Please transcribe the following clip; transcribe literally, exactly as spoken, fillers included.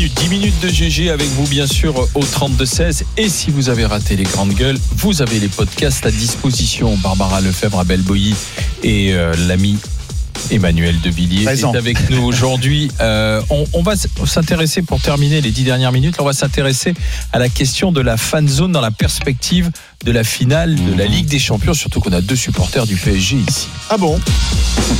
dix minutes de G G avec vous bien sûr au trente-deux seize, et si vous avez raté les grandes gueules, vous avez les podcasts à disposition. Barbara Lefebvre, Abel Boilly et euh, l'ami Emmanuel Devilliers Présent. Est avec nous aujourd'hui. Euh, on, on va s'intéresser, pour terminer les dix dernières minutes, on va s'intéresser à la question de la fan zone dans la perspective de la finale de la Ligue des Champions, surtout qu'on a deux supporters du P S G ici. Ah bon ?